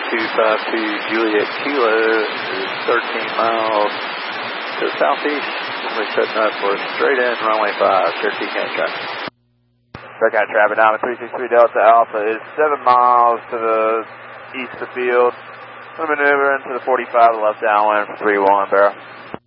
252 Juliet Kilo is 13 miles to the southeast. We're setting up for straight in runway 5, Cherokee County traffic. Cherokee County traffic, Diamond 363 Delta Alpha is 7 miles to the east of the field. We'll maneuver into the 45 left downwind for 31, Barrow.